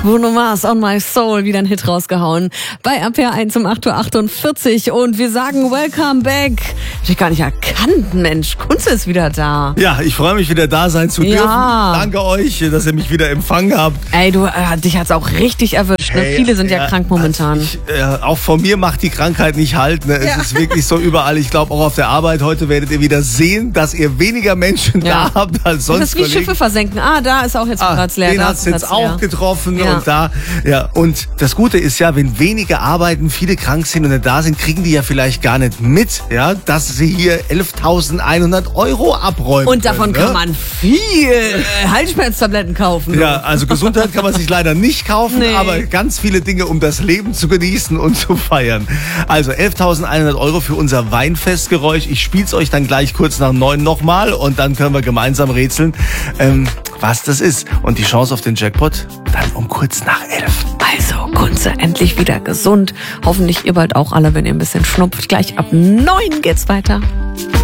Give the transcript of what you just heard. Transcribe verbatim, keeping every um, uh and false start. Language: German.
Bruno Mars, On My Soul, wieder ein Hit rausgehauen. Bei A P R eins um acht Uhr achtundvierzig und wir sagen Welcome back. Hab ich gar nicht erkannt, Mensch. Kunze ist wieder da. Ja, ich freue mich, wieder da sein zu dürfen. Ja. Danke euch, dass ihr mich wieder empfangen habt. Ey, du, äh, dich hat's auch richtig erwischt. Ne? Hey, Viele sind ja, ja krank momentan. Also ich, äh, auch von mir macht die Krankheit nicht halt. Ne? Es Ja. ist wirklich so überall. Ich glaube auch auf der Arbeit. Heute werdet ihr wieder sehen, dass ihr weniger Menschen Ja. da habt als sonst. Das ist wie Kollegen. Schiffe versenken. Ah, da ist auch jetzt ein Ah, Platz leer. den da hat's ist ein jetzt Platz auch leer. getroffen Ja. und da, ja. Und das Gute ist ja, wenn wenige arbeiten, viele krank sind und nicht da sind, kriegen die ja vielleicht gar nicht mit, ja, dass sie hier elftausendeinhundert Euro abräumen. Und davon können, kann ne? man viel äh, Halsschmerztabletten kaufen. Ja, also Gesundheit kann man sich leider nicht kaufen, Nee. aber ganz viele Dinge, um das Leben zu genießen und zu feiern. Also elftausendeinhundert Euro für unser Weinfestgeräusch. Ich spiel's euch dann gleich kurz nach neun nochmal und dann können wir gemeinsam rätseln, ähm, was das ist. Und die Chance auf den Jackpot dann um kurz nach elf. Also, Kunze, endlich wieder gesund. Hoffentlich ihr bald auch alle, wenn ihr ein bisschen schnupft. Gleich ab neun geht's weiter.